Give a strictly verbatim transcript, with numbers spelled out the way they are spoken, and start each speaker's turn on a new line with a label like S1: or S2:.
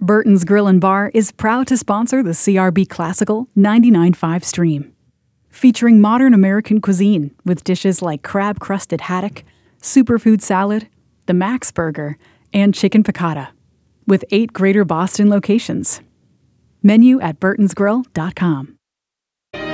S1: Burton's Grill and Bar is proud to sponsor the C R B Classical ninety-nine point five stream. Featuring modern American cuisine with dishes like crab-crusted haddock, superfood salad, the Max Burger, and chicken piccata, with eight Greater Boston locations. Menu at burtons grill dot com.